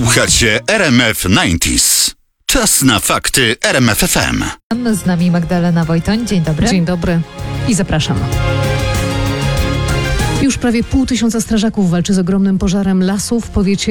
Słuchacie RMF 90s. Czas na fakty RMF FM. Z nami Magdalena Wojtoń. Dzień dobry. Dzień dobry i zapraszam. Już prawie 500 strażaków walczy z ogromnym pożarem lasu w powiecie